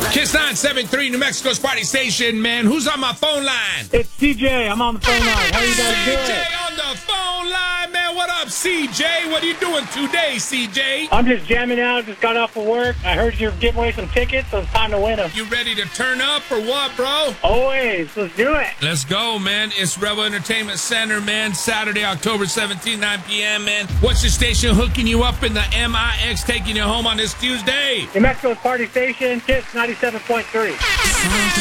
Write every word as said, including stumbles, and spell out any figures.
Kiss nine seven three, New Mexico's party station, man. Who's on my phone line? It's C J. I'm on the phone line. How you guys doing? C J on the phone line, man. What up, C J? What are you doing today, C J? I'm just jamming out. Just got off of work. I heard you're giving away some tickets, so it's time to win them. You ready to turn up or what, bro? Always. Let's do it. Let's go, man. It's Rebel Entertainment Center, man. Saturday, October seventeenth, nine p.m., man. What's your station hooking you up in the M I X, taking you home on this Tuesday? New Mexico's party station, Kiss ninety-seven point three.